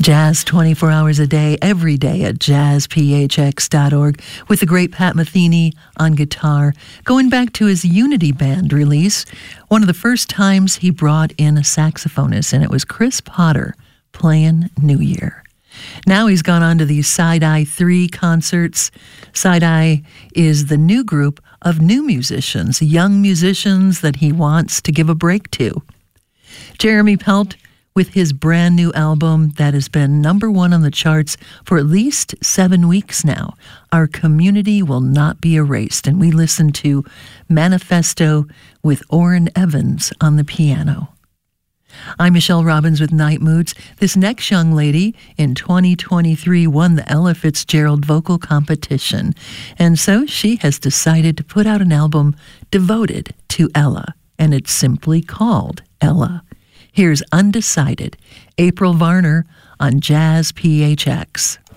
Jazz 24 hours a day, every day at jazzphx.org with the great Pat Metheny on guitar, going back to his Unity Band release, one of the first times he brought in a saxophonist, and it was Chris Potter playing New Year. Now he's gone on to these Side Eye 3 concerts. Side Eye is the new group of new musicians, young musicians that he wants to give a break to. Jeremy Pelt with his brand new album that has been #1 on the charts for at least 7 weeks now. Our Community Will Not Be Erased. And we listen to Manifesto with Orrin Evans on the piano. I'm Michelle Robbins with Night Moods. This next young lady in 2023 won the Ella Fitzgerald Vocal Competition. And so she has decided to put out an album devoted to Ella. And it's simply called Ella. Here's Undecided, April Varner on Jazz PHX.